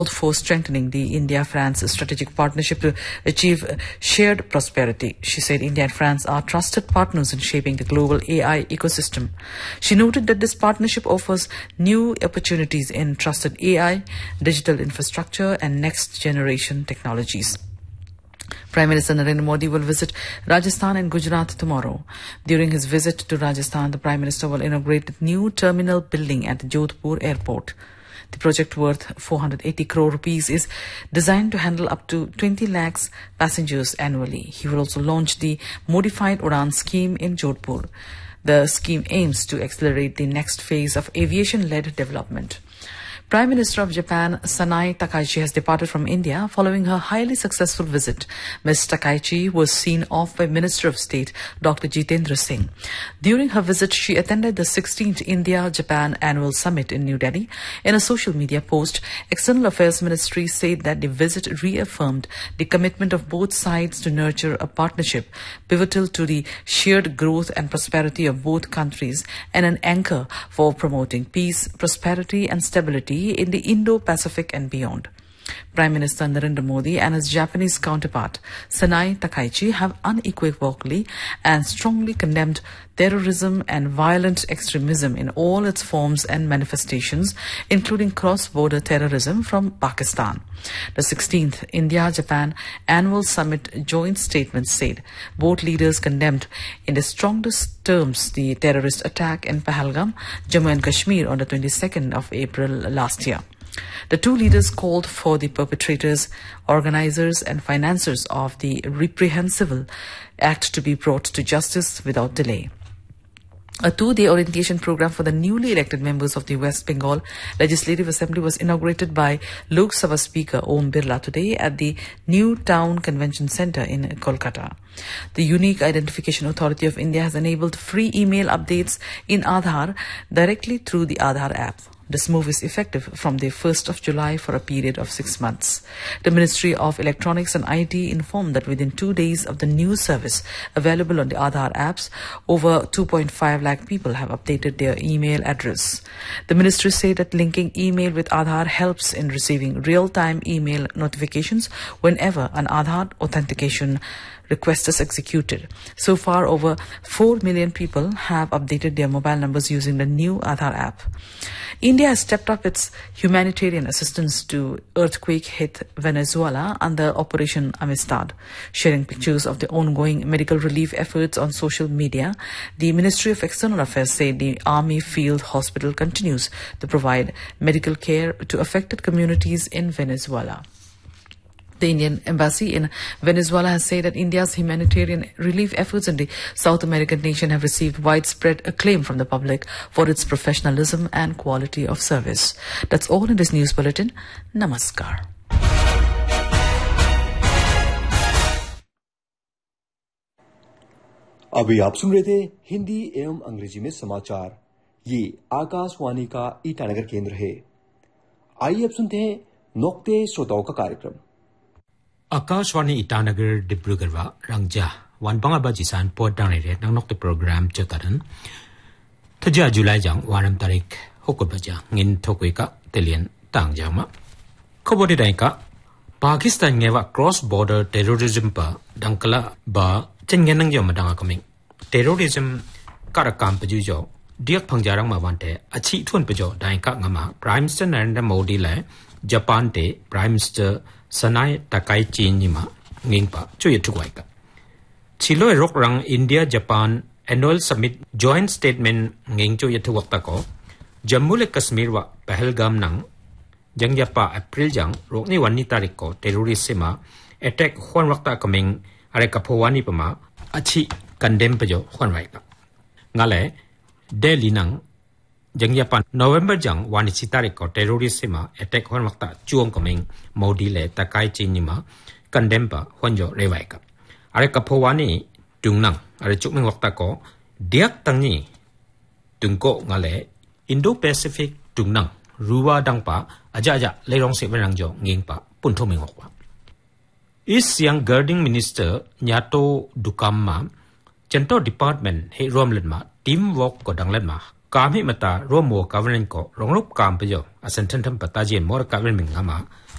for strengthening the India-France strategic partnership to achieve shared prosperity. She said India and France are trusted partners in shaping the global AI ecosystem. She noted that this partnership offers new opportunities in trusted AI, digital infrastructure, and next-generation technologies. Prime Minister Narendra Modi will visit Rajasthan and Gujarat tomorrow. During his visit to Rajasthan, the Prime Minister will inaugurate the new terminal building at Jodhpur Airport. The project, worth 480 crore rupees, is designed to handle up to 20 lakhs passengers annually. He will also launch the modified Udan scheme in Jodhpur. The scheme aims to accelerate the next phase of aviation-led development. Prime Minister of Japan, Sanae Takaichi, has departed from India following her highly successful visit. Ms. Takaichi was seen off by Minister of State Dr. Jitendra Singh. During her visit, she attended the 16th India-Japan Annual Summit in New Delhi. In a social media post, External Affairs Ministry said that the visit reaffirmed the commitment of both sides to nurture a partnership pivotal to the shared growth and prosperity of both countries and an anchor for promoting peace, prosperity and stability in the Indo-Pacific and beyond. Prime Minister Narendra Modi and his Japanese counterpart, Sanae Takaichi, have unequivocally and strongly condemned terrorism and violent extremism in all its forms and manifestations, including cross-border terrorism from Pakistan. The 16th India-Japan Annual Summit joint statement said both leaders condemned in the strongest terms the terrorist attack in Pahalgam, Jammu and Kashmir on the 22nd of April last year. The two leaders called for the perpetrators, organizers and financiers of the reprehensible act to be brought to justice without delay. A two-day orientation program for the newly elected members of the West Bengal Legislative Assembly was inaugurated by Lok Sabha Speaker Om Birla today at the New Town Convention Centre in Kolkata. The Unique Identification Authority of India has enabled free email updates in Aadhaar directly through the Aadhaar app. This move is effective from the 1st of July for a period of 6 months. The Ministry of Electronics and IT informed that within 2 days of the new service available on the Aadhaar apps, over 2.5 lakh people have updated their email address. The ministry said that linking email with Aadhaar helps in receiving real-time email notifications whenever an Aadhaar authentication request is executed. So far, over 4 million people have updated their mobile numbers using the new Aadhaar app. India has stepped up its humanitarian assistance to earthquake-hit Venezuela under Operation Amistad. Sharing pictures of the ongoing medical relief efforts on social media, the Ministry of External Affairs said the Army Field Hospital continues to provide medical care to affected communities in Venezuela. The Indian embassy in Venezuela has said that India's humanitarian relief efforts in the South American nation have received widespread acclaim from the public for its professionalism and quality of service. That's all in this news bulletin. Namaskar. अभी आप सुन रहे थे हिंदी एवं अंग्रेजी में समाचार। ये आकाशवाणी का ईटानगर केंद्र है। आइए अब सुनते हैं नोक्ते श्रोताओं का कार्यक्रम। आकाशवाणी ईटानगर डिब्रूगढ़ रंगजा वानबांगा बाजिसान पोडांग रे नंगनोक प्रोग्राम चतारन थजा जुलाई जांग वारम तारीख होकोबजा गिन थोकुइका तेलियन तांगजामा खबोदि दाइका पाकिस्तान नेवा क्रॉस बॉर्डर टेररिज्म पा दंकला बा चेंगेनंग जो मदांगा कमिंग टेररिज्म कारकाम पजुजो दियक फंगजारंग मावांटे अच्छी थुन पजो दाइका ngama prime minister Narendra Modi ले जापान ते prime minister Sanae Takaichi nima ngingpa chuye tukwaika. Chilo erok rang India Japan Annual Summit Joint Statement nging chuye tukwakta ko Jammu le Kashmir wa Pahalgam nang jangyapa April jang rokni wani tarik ko terrorist sema attack khwan wakta kaming are kapowani pama achi condemn pajo khwan waika. Ngale Delhi nang jangyapa November jang wani chitarik ko terrorist sema attack khwan wakta chuong kaming Modi le Takaichi nima condemn pa khwanjo rewaika. Are kapowani tungnang are chukming wakta ko diak tangni tungko ngale Indo-Pacific tungnang ruwa dangpa aja leirong se berangjo ngingpa punto mingokwa. East Siang Guarding Minister Nyato Dukamma Chanto Department he romlenma teamwork ko danglenma kami mata romo government ko rongrop kam pejo asententam patajen mor government ngama